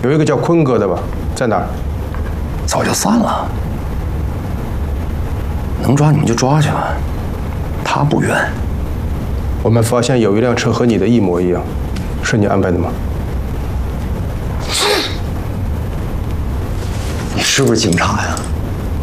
有一个叫坤哥的吧，在哪儿？ 早就散了。能抓你们就抓去吧，他不冤。 我们发现有一辆车和你的一模一样，是你安排的吗？ 你是不是警察呀？